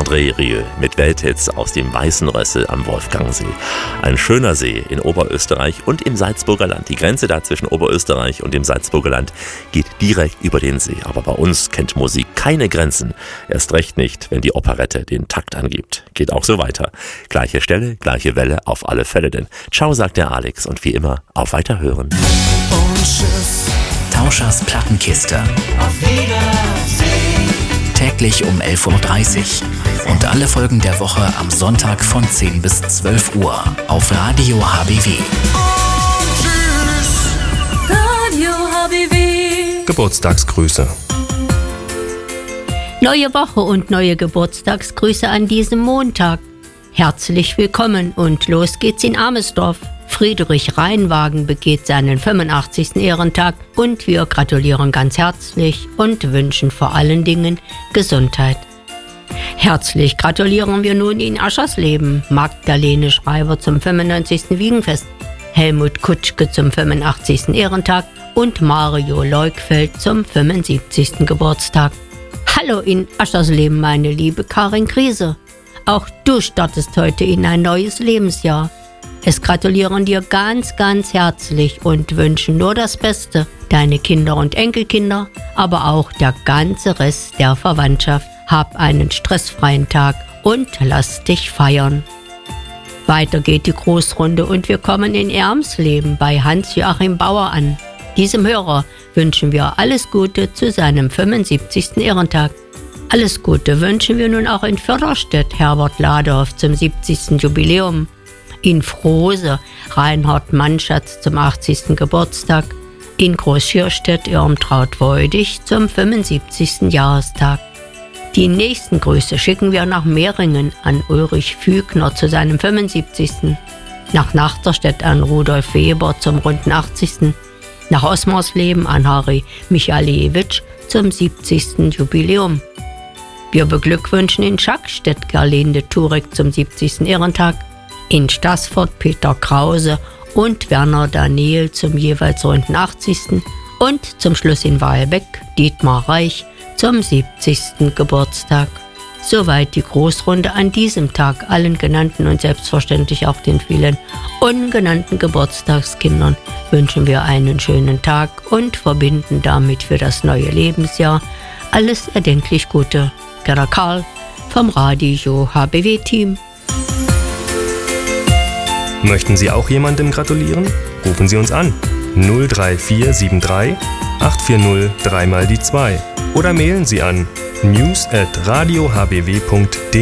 André Rieu mit Welthits aus dem Weißen Rössel am Wolfgangsee. Ein schöner See in Oberösterreich und im Salzburger Land. Die Grenze da zwischen Oberösterreich und dem Salzburger Land geht direkt über den See. Aber bei uns kennt Musik keine Grenzen. Erst recht nicht, wenn die Operette den Takt angibt. Geht auch so weiter. Gleiche Stelle, gleiche Welle, auf alle Fälle denn. Ciao, sagt der Alex und wie immer, auf Weiterhören. Und tschüss. Tauschers Plattenkiste. Auf Wiedersehen. Täglich um 11.30 Uhr. Und alle Folgen der Woche am Sonntag von 10 bis 12 Uhr auf Radio HBW. Und tschüss. Radio HBW. Geburtstagsgrüße. Neue Woche und neue Geburtstagsgrüße an diesem Montag. Herzlich willkommen und los geht's in Amesdorf. Friedrich Reinwagen begeht seinen 85. Ehrentag und wir gratulieren ganz herzlich und wünschen vor allen Dingen Gesundheit. Herzlich gratulieren wir nun in Aschersleben, Magdalene Schreiber zum 95. Wiegenfest, Helmut Kutschke zum 85. Ehrentag und Mario Leukfeld zum 75. Geburtstag. Hallo in Aschersleben, meine liebe Karin Kriese. Auch du startest heute in ein neues Lebensjahr. Es gratulieren dir ganz, ganz herzlich und wünschen nur das Beste. Deine Kinder und Enkelkinder, aber auch der ganze Rest der Verwandtschaft. Hab einen stressfreien Tag und lass dich feiern. Weiter geht die Großrunde und wir kommen in Ermsleben bei Hans-Joachim Bauer an. Diesem Hörer wünschen wir alles Gute zu seinem 75. Ehrentag. Alles Gute wünschen wir nun auch in Förderstedt Herbert Ladehoff zum 70. Jubiläum. In Frohse Reinhard Mannschatz zum 80. Geburtstag, in Großschürstedt Irmtraut Weudig zum 75. Jahrestag. Die nächsten Grüße schicken wir nach Mehringen an Ulrich Fügner zu seinem 75. Nach Nachterstedt an Rudolf Weber zum runden 80. Nach Osmarsleben an Harry Michaliewicz zum 70. Jubiläum. Wir beglückwünschen in Schackstedt Gerlinde Turek zum 70. Ehrentag, in Staßfurt Peter Krause und Werner Daniel zum jeweils runden 80. und zum Schluss in Wahlbeck Dietmar Reich zum 70. Geburtstag. Soweit die Großrunde an diesem Tag allen genannten und selbstverständlich auch den vielen ungenannten Geburtstagskindern wünschen wir einen schönen Tag und verbinden damit für das neue Lebensjahr alles erdenklich Gute. Gerda Karl vom Radio HBW-Team. Möchten Sie auch jemandem gratulieren? Rufen Sie uns an. 03473 840 3 mal die 2 oder mailen Sie an news@radiohbw.de.